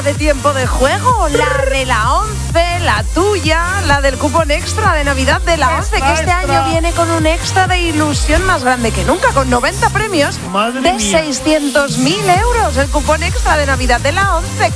de tiempo de juego, la de la 11, la tuya, la del cupón extra de Navidad de la 11, que este año viene con un extra de ilusión más grande que nunca, con 90 premios de 600.000 euros. El cupón extra de Navidad de la 11,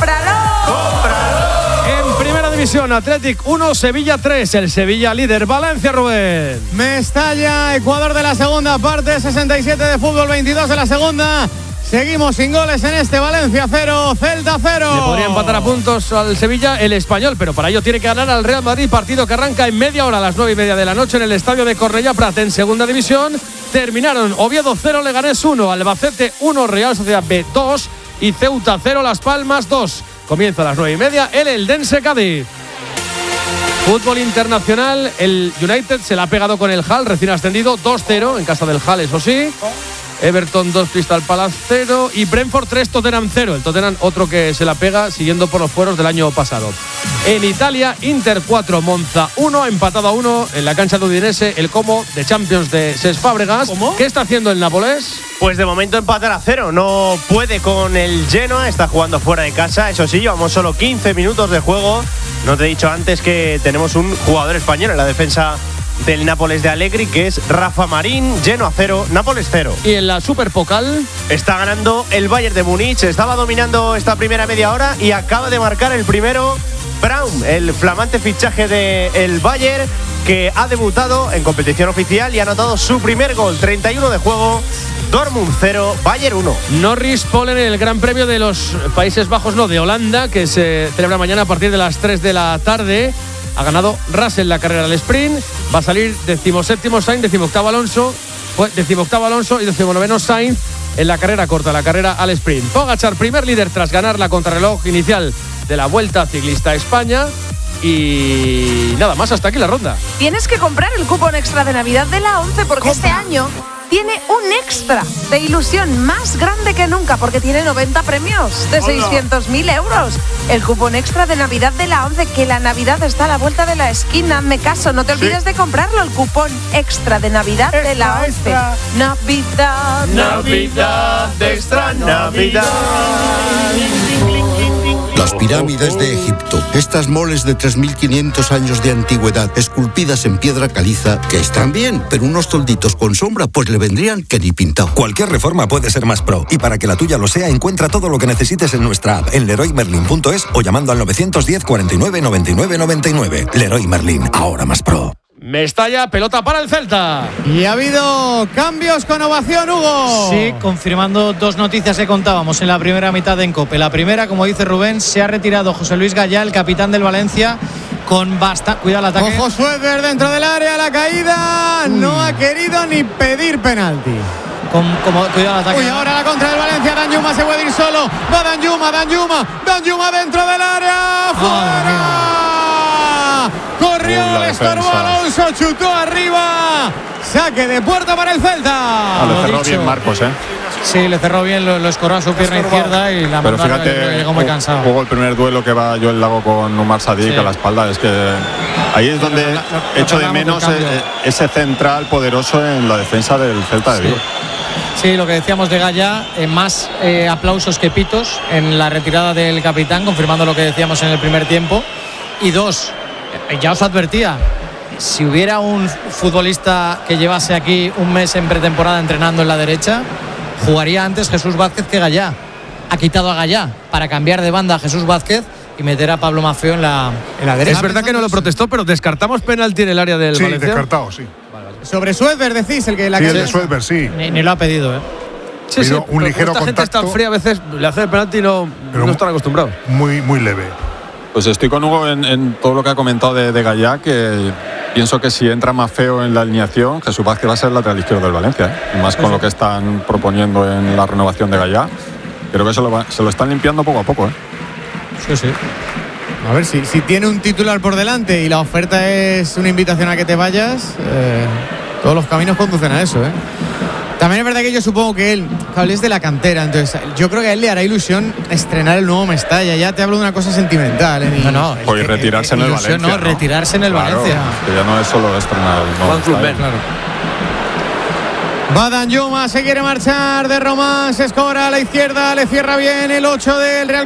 ¡cómpralo! En primera división, Athletic 1, Sevilla 3, el Sevilla líder. Valencia, Rubén. Mestalla, Ecuador de la segunda parte, 67 de fútbol, 22 de la segunda. Seguimos sin goles en este Valencia 0, Celta 0. Le podría empatar a puntos al Sevilla el Español, pero para ello tiene que ganar al Real Madrid, partido que arranca en media hora a las 9:30 de la noche en el estadio de Cornellà Prat. En segunda división terminaron Oviedo 0, Leganés 1, Albacete 1, Real Sociedad B 2 y Ceuta 0, Las Palmas 2. Comienza a las 9:30 el Eldense Cádiz. Fútbol internacional, el United se la ha pegado con el Hull, recién ascendido, 2-0 en casa del Hull, eso sí. Everton 2, Crystal Palace 0 y Brentford 3, Tottenham 0. El Tottenham otro que se la pega siguiendo por los fueros del año pasado. En Italia, Inter 4, Monza 1, empatado a 1 en la cancha de Udinese, el Como de Champions de Cesc Fábregas. ¿Cómo? ¿Qué está haciendo el Nápoles? Pues de momento empatar a 0, no puede con el Genoa, está jugando fuera de casa, eso sí, llevamos solo 15 minutos de juego. No te he dicho antes que tenemos un jugador español en la defensa del Nápoles de Allegri, que es Rafa Marín. Genoa 0, Nápoles 0. Y en la Superpokal está ganando el Bayern de Múnich, estaba dominando esta primera media hora y acaba de marcar el primero Braum, el flamante fichaje del Bayern, que ha debutado en competición oficial y ha anotado su primer gol. 31 de juego, Dortmund 0, Bayern 1. Norris Polen en el Gran Premio de los Países Bajos, no, de Holanda, que se celebra mañana a partir de las 3 de la tarde. Ha ganado Russell la carrera al sprint. Va a salir 17º Sainz, 18º Alonso. 18º Alonso y 19º Sainz en la carrera corta, la carrera al sprint. Pogačar, primer líder tras ganar la contrarreloj inicial de la Vuelta Ciclista a España. Y nada más, hasta aquí la ronda. Tienes que comprar el cupón extra de Navidad de la 11 porque este año tiene un extra de ilusión más grande que nunca, porque tiene 90 premios de 600.000 euros. El cupón extra de Navidad de la 11, que la Navidad está a la vuelta de la esquina. Hazme caso, no te olvides de comprarlo. El cupón extra de Navidad de la 11. Navidad, Navidad, extra Navidad. Las pirámides de Egipto, estas moles de 3.500 años de antigüedad, esculpidas en piedra caliza, que están bien, pero unos tolditos con sombra pues le vendrían que ni pintado. Cualquier reforma puede ser más pro, y para que la tuya lo sea, encuentra todo lo que necesites en nuestra app, en leroymerlin.es o llamando al 910 49 99 99. Leroy Merlin, ahora más pro. Mestalla, pelota para el Celta. Y ha habido cambios con ovación, Hugo. Sí, confirmando dos noticias que contábamos en la primera mitad de Encope. La primera, como dice Rubén, se ha retirado José Luis Gallá, el capitán del Valencia, con bastante... Cuidado el ataque. Ojo, Suéter dentro del área, la caída. No ha querido ni pedir penalti. Cuidado el ataque. Uy, ahora la contra del Valencia. Danjuma se puede ir solo. Va Danjuma dentro del área. ¡Fuera! Corrió, le estorbó Alonso, chutó arriba. Saque de puerta para el Celta. Lo cerró bien Marcos, ¿eh? Sí, le cerró bien, lo escoró a su pierna izquierda y la pero mano fíjate, llegó muy cansado. Jugó el primer duelo que va Joel Lago con Umar Sadik, sí, a la espalda. Es que ahí es donde echo de menos ese central poderoso en la defensa del Celta de Vigo. Sí, lo que decíamos de Gallá, más aplausos que pitos en la retirada del capitán, confirmando lo que decíamos en el primer tiempo. Y dos, ya os advertía, si hubiera un futbolista que llevase aquí un mes en pretemporada entrenando en la derecha, jugaría antes Jesús Vázquez que Gallá. Ha quitado a Gallá para cambiar de banda a Jesús Vázquez y meter a Pablo Maffeo en la derecha. Es verdad que no lo protestó, pero descartamos penalti en el área del Valencia. Sí, descartado, sí. Sobre Suéter decís, el que la sí, el de Suéter, sí. Ni lo ha pedido, ¿eh? Sí, un ligero esta contacto. Gente está fría, a veces le hace el penalti y no están acostumbrados. Muy, muy leve. Pues estoy con Hugo en todo lo que ha comentado de Gallá, que pienso que si entra Maffeo en la alineación, Jesús Vázquez va a ser el lateral izquierdo del Valencia, ¿eh? Y más con lo que están proponiendo en la renovación de Gallá. Creo que se lo están limpiando poco a poco, ¿eh? Sí. A ver, si tiene un titular por delante y la oferta es una invitación a que te vayas, todos los caminos conducen a eso, ¿eh? También es verdad que yo supongo que él es de la cantera, entonces yo creo que a él le hará ilusión estrenar el nuevo Mestalla. Ya te hablo de una cosa sentimental, ¿eh? No. O retirarse en el Valencia. No, retirarse en el Valencia. Que ya no es solo estrenar el nuevo Mestalla. Claro. Va Danjuma, se quiere marchar de Román, se escora a la izquierda, le cierra bien el 8 del Real